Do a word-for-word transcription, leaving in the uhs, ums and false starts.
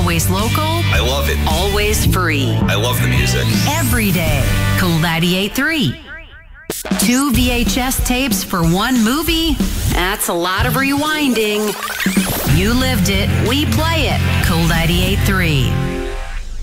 Always local. I love it. Always free. I love the music. Every day. Cool ninety-eight point three. Two V H S tapes for one movie? That's a lot of rewinding. You lived it. We play it. Cool ninety-eight point three.